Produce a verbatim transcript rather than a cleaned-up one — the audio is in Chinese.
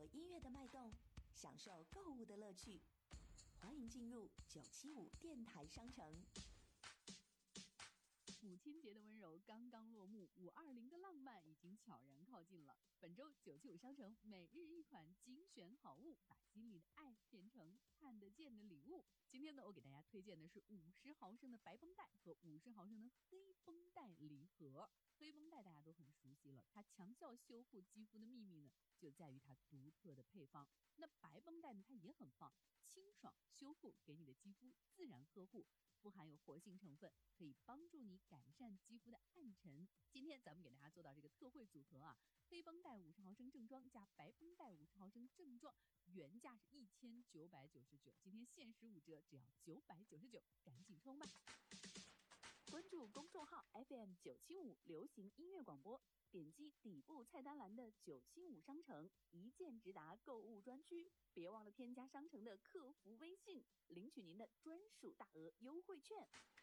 音乐的脉动，享受购物的乐趣。欢迎进入九七五电台商城。 母亲节的温柔刚刚落幕，五二零的浪漫已经悄然靠近了。本周九七五商城每日一款精选好物，把心里的爱变成看得见的礼物。今天呢，我给大家推荐的是五十毫升的白绷带和五十毫升的黑绷带礼盒。黑绷带大家都很熟悉了，它强效修复肌肤的秘密呢，就在于它独特的配方。那白绷带呢，它也很棒，清爽修复，给你的肌肤自然呵护，不含有活性成分，可以帮助你改善肌肤的暗沉。今天咱们给大家做到这个特惠组合啊，黑绷带五十毫升正装加白绷带五十毫升正装，原价是一千九百九十九，今天限时五折，只要九百九十九，赶紧冲吧！关注公众号 F M 九七五流行音乐广播，点击底部菜单栏的九七五商城，一键直达购物专区。别忘了添加商城的客服微信，领取您的专属大额优惠券。